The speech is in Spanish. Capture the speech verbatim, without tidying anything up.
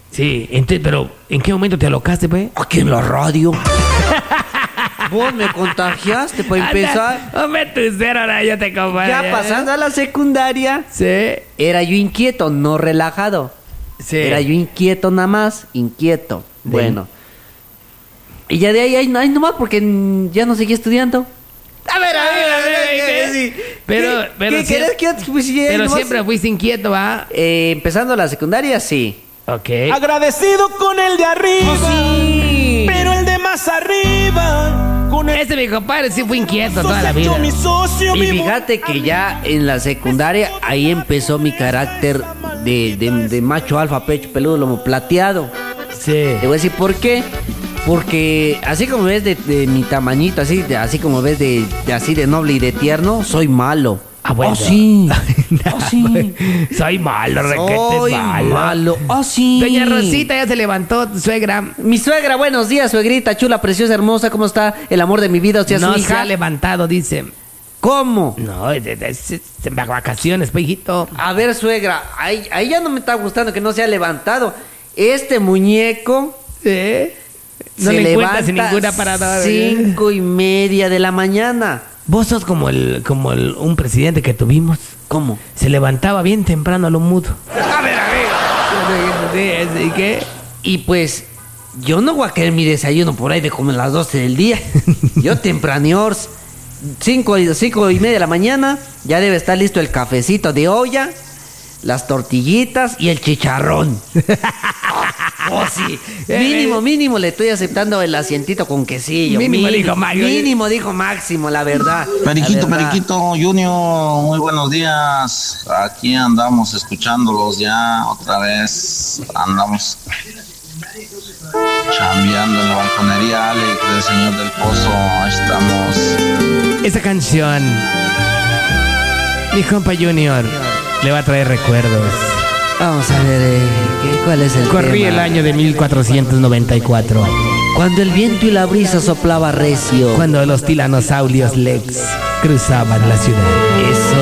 Sí, entonces, pero ¿en qué momento te alocaste, pues? Aquí en la radio. Vos me contagiaste para empezar. Anda, hombre, tu cero, ahora yo te compadre. Ya pasando a la secundaria, Sí, era yo inquieto, no relajado. sí. Era yo inquieto nada más, inquieto. Bueno. Y ya de ahí, ahí, ahí nomás, porque mm, ya no seguía estudiando. A ver, a ver, a ver, a ver, ¿qué? sí. Pero- ¿Qué- pero ¿qué sie- querés que yo te pusiera ahí Pero nomás? siempre fuiste inquieto, ¿va? Eh, empezando la secundaria, sí. Ok. Agradecido con el de arriba, Sí. pero el de más arriba, con el Este mi compadre sí fue inquieto toda la vida. mi socio, Y mi fíjate que ya en la secundaria, ahí empezó mi carácter de, de, de macho alfa, pecho peludo, lomo plateado. Sí. Te voy a decir por qué. Porque así como ves de, de mi tamañito, así, de, así como ves de, de así de noble y de tierno, soy malo. Ah, bueno. Oh, sí. Oh, sí. Soy malo, requete Soy malo. malo. Oh, sí. Doña Rosita ya se levantó, tu suegra. Mi suegra, buenos días, suegrita, chula, preciosa, hermosa. ¿Cómo está el amor de mi vida? O sea, No su se ha hija. levantado, dice. ¿Cómo? No, es de, de- es- es de vacaciones, pues, hijito. A ver, suegra, ahí, ahí ya no me está gustando que no se ha levantado. Este muñeco ¿Eh? No se le encuentras levanta en ninguna parada. cinco y media de la mañana. Vos sos como el, como el, un presidente que tuvimos. ¿Cómo? Se levantaba bien temprano a lo mudo. A ver, a ver. Sí, ¿y qué? Y pues, yo no voy a querer mi desayuno por ahí de como a las doce del día. Yo tempraneors, cinco, y- cinco y media de la mañana, ya debe estar listo el cafecito de olla, las tortillitas y el chicharrón. Oh, sí. Mínimo, mínimo le estoy aceptando el asientito con quesillo. Mínimo dijo Mario. Mínimo dijo Máximo, la verdad. Periquito, La verdad. Periquito Junior, muy buenos días. Aquí andamos escuchándolos ya otra vez. Andamos chambeando en la balconería Alex del Señor del Pozo. Ahí estamos. Esa canción, mi compa Junior, le va a traer recuerdos. Vamos a ver, eh, ¿qué- ¿cuál es el Corrí tema? el año de mil cuatrocientos noventa y cuatro, Cuando el viento y la brisa soplaba recio. cuando los tiranosaurios Lex cruzaban la ciudad. Eso.